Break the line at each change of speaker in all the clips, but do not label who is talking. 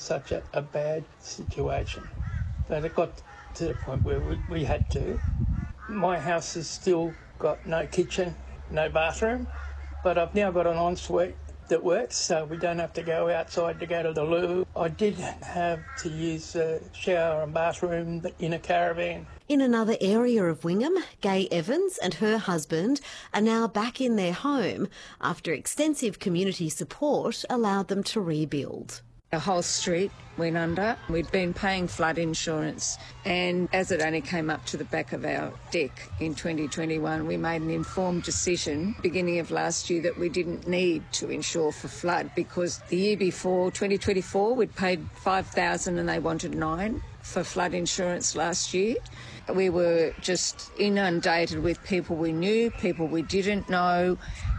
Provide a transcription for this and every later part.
such a bad situation. But it got to the point where we had to. My house has still got no kitchen, no bathroom, but I've now got an ensuite that works, so we don't have to go outside to go to the loo. I did have to use a shower and bathroom in a caravan.
In another area of Wingham, Gay Evans and her husband are now back in their home after extensive community support allowed them to rebuild.
The whole street went under. We'd been paying flood insurance, and as it only came up to the back of our deck in 2021, we made an informed decision beginning of last year that we didn't need to insure for flood, because the year before, 2024, we'd paid $5,000 and they wanted $9,000 for flood insurance last year. We were just inundated with people we knew, people we didn't know,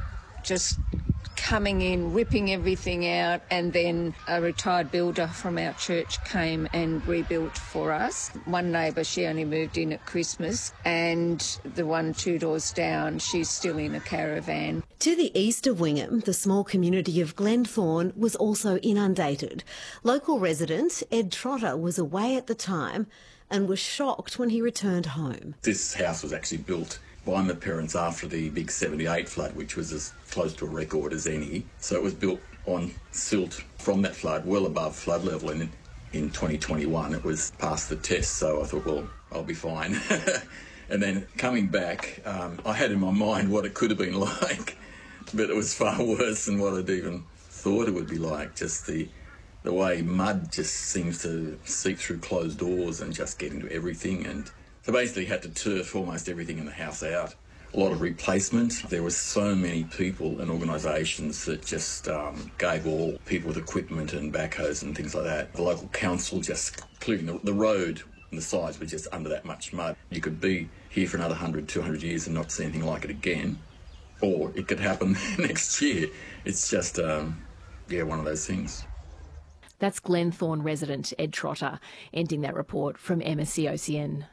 just coming in, ripping everything out, and then a retired builder from our church came and rebuilt for us. One neighbour, she only moved in at Christmas, and the one 2 doors down, she's still in a caravan.
To the east of Wingham, the small community of Glenthorne was also inundated. Local resident Ed Trotter was away at the time and was shocked when he returned home.
This house was actually built by my parents after the big 78 flood, which was as close to a record as any. So it was built on silt from that flood, well above flood level, and in 2021 it was past the test, so I thought, well, I'll be fine. And then coming back, I had in my mind what it could have been like, but it was far worse than what I'd even thought it would be like. Just the way mud just seems to seep through closed doors and just get into everything. And so basically had to turf almost everything in the house out. A lot of replacement. There were so many people and organisations that just gave all people with equipment and backhoes and things like that. The local council just clearing the road and the sides were just under that much mud. You could be here for another 100, 200 years and not see anything like it again. Or it could happen next year. It's just, one of those things.
That's Glenthorne resident Ed Trotter, ending that report from MSC-OCN.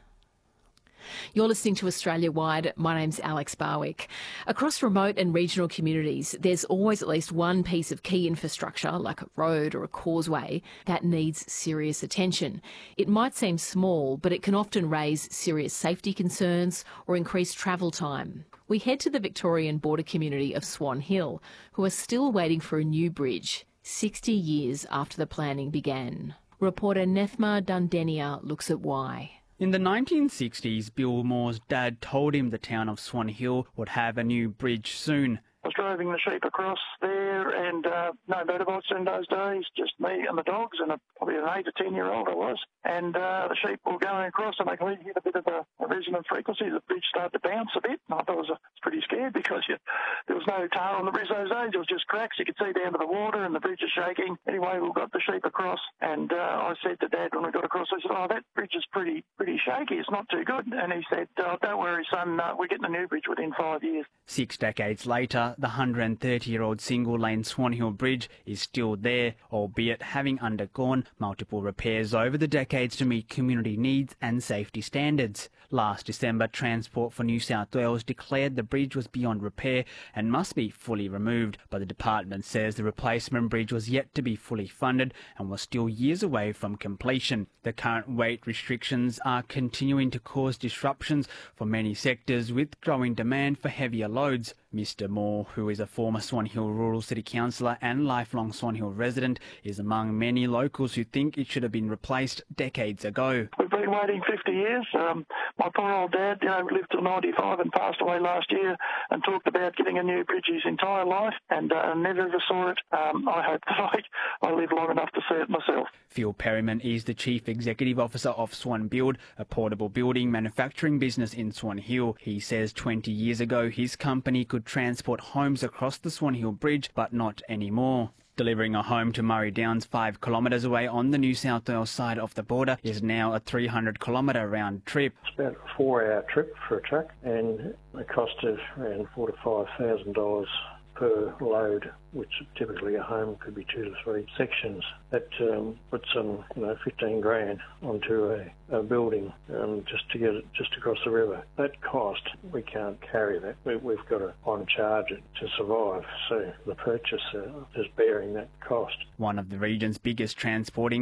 You're listening to Australia Wide. My name's Alex Barwick. Across remote and regional communities, there's always at least one piece of key infrastructure, like a road or a causeway, that needs serious attention. It might seem small, but it can often raise serious safety concerns or increase travel time. We head to the Victorian border community of Swan Hill, who are still waiting for a new bridge, 60 years after the planning began. Reporter Nethma Dundenia looks at why.
In the 1960s, Bill Moore's dad told him the town of Swan Hill would have a new bridge soon.
I was driving the sheep across there and no motorbikes in those days, just me and the dogs and probably an 8 or 10-year-old I was. And the sheep were going across and they could hit a bit of a resonant frequency. The bridge started to bounce a bit. And I thought I was pretty scared because there was no tar on the bridge those days. It was just cracks. You could see down to the water and the bridge is shaking. Anyway, we got the sheep across and I said to Dad when we got across, I said, oh, that bridge is pretty shaky. It's not too good. And he said, don't worry, son, we're getting a new bridge within 5 years.
6 decades later, the 130-year-old single-lane Swan Hill Bridge is still there, albeit having undergone multiple repairs over the decades to meet community needs and safety standards. Last December, Transport for New South Wales declared the bridge was beyond repair and must be fully removed, but the department says the replacement bridge was yet to be fully funded and was still years away from completion. The current weight restrictions are continuing to cause disruptions for many sectors, with growing demand for heavier loads. Mr Moore, who is a former Swan Hill Rural City Councillor and lifelong Swan Hill resident, is among many locals who think it should have been replaced decades ago.
We've been waiting 50 years. My poor old dad, lived till 95 and passed away last year and talked about getting a new bridge his entire life and never ever saw it. I hope that I live long enough to see it myself.
Phil Perryman is the Chief Executive Officer of Swan Build, a portable building manufacturing business in Swan Hill. He says 20 years ago his company could transport homes across the Swan Hill Bridge, but not anymore. Delivering a home to Murray Downs 5 kilometres away on the New South Wales side of the border is now a 300-kilometre round trip.
It's about a 4-hour trip for a truck and a cost of around $4,000 to $5,000 per load, which typically a home could be 2 to 3 sections. That puts some, 15 grand onto a building just to get it just across the river. That cost, we can't carry that. We've got to on-charge it to survive. So the purchaser is bearing that cost.
One of the region's biggest transporting